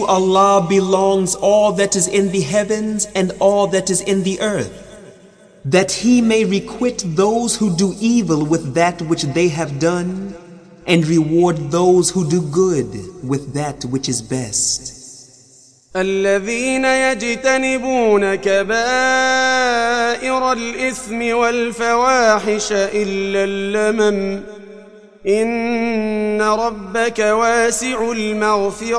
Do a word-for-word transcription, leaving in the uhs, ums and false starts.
To Allah belongs all that is in the heavens and all that is in the earth, that He may requite those who do evil with that which they have done, and reward those who do good with that which is best. الذين يجتنبون كبائر الإثم والفواحش إلا اللمم إن ربك واسع المغفرة